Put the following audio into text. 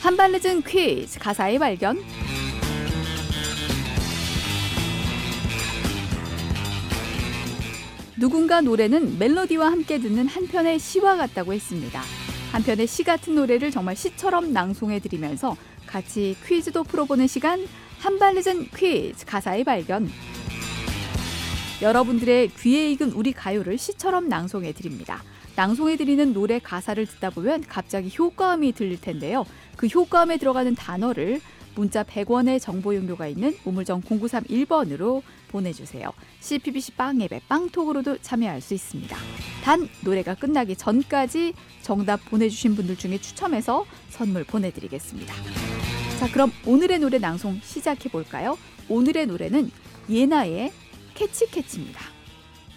한발 늦은 퀴즈 가사의 발견. 누군가 노래는 멜로디와 함께 듣는 한편의 시와 같다고 했습니다. 한편의 시 같은 노래를 정말 시처럼 낭송해드리면서 같이 퀴즈도 풀어보는 시간, 한발 늦은 퀴즈 가사의 발견. 여러분들의 귀에 익은 우리 가요를 시처럼 낭송해드립니다. 낭송해드리는 노래 가사를 듣다 보면 갑자기 효과음이 들릴 텐데요. 그 효과음에 들어가는 단어를 문자 100원의 정보 용료가 있는 우물정 0931번으로 보내주세요. CPBC 빵앱의 빵톡으로도 참여할 수 있습니다. 단 노래가 끝나기 전까지 정답 보내주신 분들 중에 추첨해서 선물 보내드리겠습니다. 자, 그럼 오늘의 노래 낭송 시작해볼까요? 오늘의 노래는 예나의 캐치캐치입니다.